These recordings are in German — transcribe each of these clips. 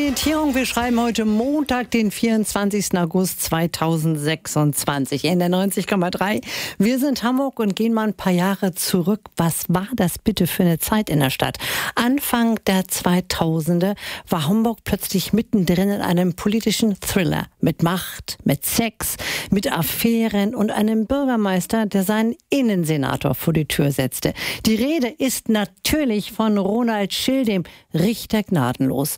Orientierung, wir schreiben heute Montag, den 24. August 2026 in der 90,3. Wir sind Hamburg und gehen mal ein paar Jahre zurück. Was war das bitte für eine Zeit in der Stadt? Anfang der 2000er war Hamburg plötzlich mittendrin in einem politischen Thriller mit Macht, mit Sex, mit Affären und einem Bürgermeister, der seinen Innensenator vor die Tür setzte. Die Rede ist natürlich von Ronald Schill, dem Richter gnadenlos.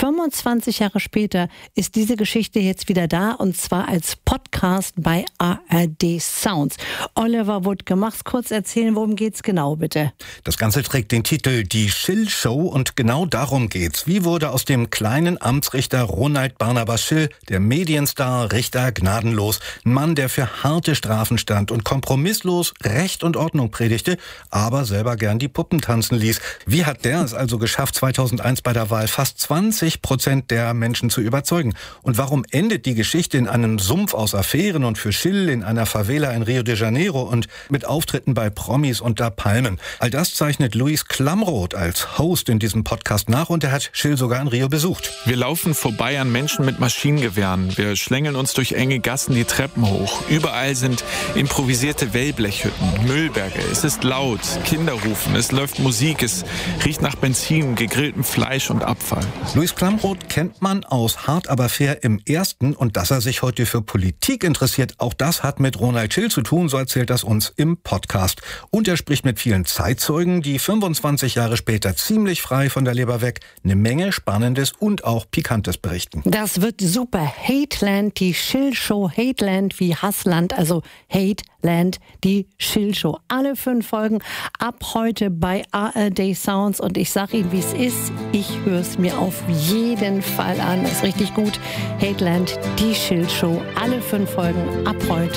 25 Jahre später ist diese Geschichte jetzt wieder da, und zwar als Podcast bei ARD Sounds. Oliver Wuttke, mach's kurz erzählen, worum geht's genau, bitte? Das Ganze trägt den Titel Die Schill Show und genau darum geht's. Wie wurde aus dem kleinen Amtsrichter Ronald Barnabas Schill der Medienstar Richter gnadenlos? Ein Mann, der für harte Strafen stand und kompromisslos Recht und Ordnung predigte, aber selber gern die Puppen tanzen ließ. Wie hat der es also geschafft, 2001 bei der Wahl fast 20% der Menschen zu überzeugen? Und warum endet die Geschichte in einem Sumpf aus Affären und für Schill in einer Favela in Rio de Janeiro und mit Auftritten bei Promis unter Palmen? All das zeichnet Luis Klamroth als Host in diesem Podcast nach, und er hat Schill sogar in Rio besucht. Wir laufen vorbei an Menschen mit Maschinengewehren. Wir schlängeln uns durch enge Gassen die Treppen hoch. Überall sind improvisierte Wellblechhütten, Müllberge. Es ist laut, Kinder rufen, es läuft Musik, es riecht nach Benzin, gegrilltem Fleisch und Abfall. Luis Klamroth kennt man aus Hart aber fair im Ersten, und dass er sich heute für Politik interessiert, auch das hat mit Ronald Schill zu tun, so erzählt das uns im Podcast. Und er spricht mit vielen Zeitzeugen, die 25 Jahre später ziemlich frei von der Leber weg eine Menge Spannendes und auch Pikantes berichten. Das wird super. Hateland, die Schill-Show. Hateland wie Hassland, also Hateland, die Schill-Show. Alle 5 Folgen ab heute bei ARD Sounds, und ich sage Ihnen, wie es ist. Ich höre es mir auf jeden Fall an. Das ist richtig gut. Hateland, die Schill-Show. Alle 5 Folgen ab heute